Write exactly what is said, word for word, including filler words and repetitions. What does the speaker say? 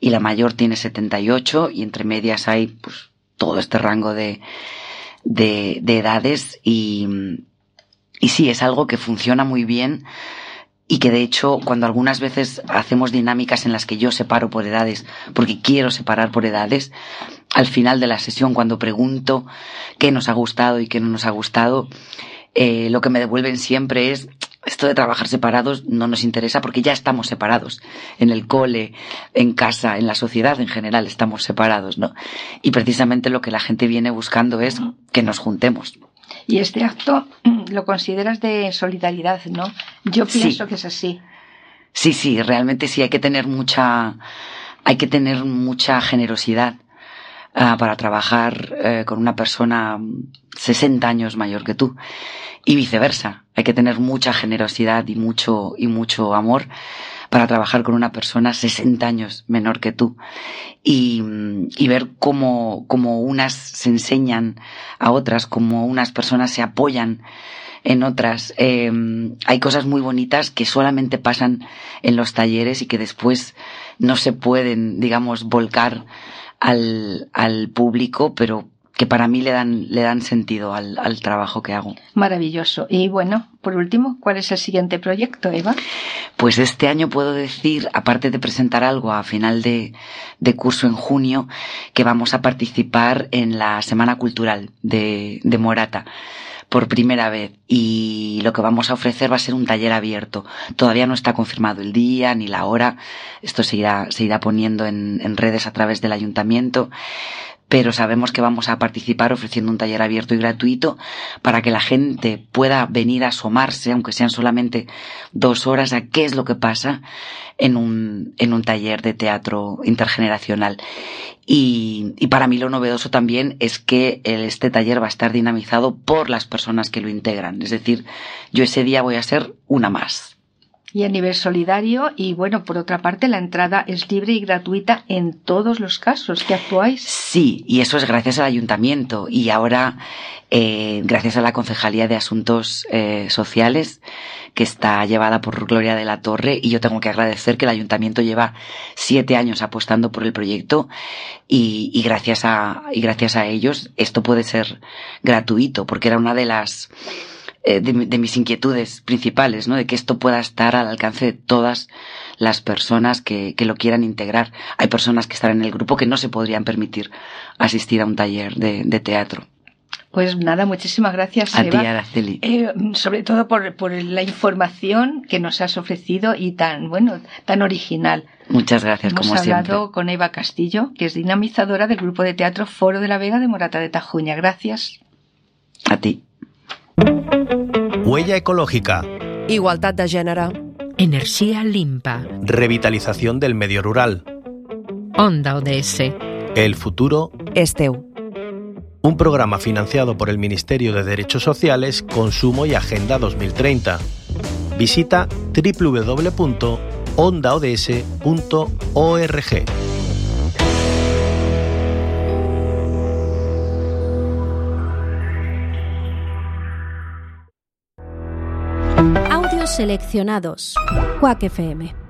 y la mayor tiene setenta y ocho, y entre medias hay pues todo este rango de, de, de edades, y, y sí, es algo que funciona muy bien. Y que de hecho, cuando algunas veces hacemos dinámicas en las que yo separo por edades, porque quiero separar por edades, al final de la sesión, cuando pregunto qué nos ha gustado y qué no nos ha gustado, eh, lo que me devuelven siempre es: esto de trabajar separados no nos interesa porque ya estamos separados. En el cole, en casa, en la sociedad en general estamos separados, ¿no? Y precisamente lo que la gente viene buscando es que nos juntemos. Y este acto lo consideras de solidaridad, ¿no? Yo pienso sí. que es así. Sí, sí, realmente sí, hay que tener mucha, hay que tener mucha generosidad uh, para trabajar uh, con una persona sesenta años mayor que tú, y viceversa. Hay que tener mucha generosidad y mucho, y mucho amor para trabajar con una persona sesenta años menor que tú, y, y ver cómo, cómo unas se enseñan a otras, cómo unas personas se apoyan en otras. Eh, hay cosas muy bonitas que solamente pasan en los talleres y que después no se pueden, digamos, volcar al, al público, pero que para mí le dan, le dan sentido al, al trabajo que hago. Maravilloso. Y bueno, por último, ¿cuál es el siguiente proyecto, Eva? Pues este año puedo decir, aparte de presentar algo a final de, de curso en junio, que vamos a participar en la Semana Cultural de, de Morata por primera vez, y lo que vamos a ofrecer va a ser un taller abierto. Todavía no está confirmado el día ni la hora, esto se irá, se irá poniendo en, en redes a través del ayuntamiento, pero sabemos que vamos a participar ofreciendo un taller abierto y gratuito para que la gente pueda venir a asomarse, aunque sean solamente dos horas, a qué es lo que pasa en un, en un taller de teatro intergeneracional. Y, y para mí lo novedoso también es que el, este taller va a estar dinamizado por las personas que lo integran. Es decir, yo ese día voy a ser una más. Y a nivel solidario, y bueno, por otra parte, la entrada es libre y gratuita en todos los casos que actuáis. Sí, y eso es gracias al ayuntamiento, y ahora eh, gracias a la Concejalía de Asuntos eh, Sociales, que está llevada por Gloria de la Torre, y yo tengo que agradecer que el ayuntamiento lleva siete años apostando por el proyecto, y, y gracias a, y gracias a ellos esto puede ser gratuito, porque era una de las De, de mis inquietudes principales, ¿no? De que esto pueda estar al alcance de todas las personas que, que lo quieran integrar. Hay personas que están en el grupo que no se podrían permitir asistir a un taller de, de teatro. Pues nada, muchísimas gracias, a Eva. ti, Araceli. Eh, sobre todo por, por la información que nos has ofrecido y tan, bueno, tan original. Muchas gracias, Hemos como siempre. Hemos hablado con Eva Castillo, que es dinamizadora del grupo de teatro Foro de la Vega de Morata de Tajuña. Gracias. A ti. Huella ecológica. Igualtat de gènere. Energía limpa. Revitalización del medio rural. Onda O D S. El futuro és teu. Un programa financiado por el Ministerio de Derechos Sociales, Consumo y Agenda dos mil treinta. Visita doble u doble u doble u punto onda o d s punto org. Audios seleccionados. Quack F M.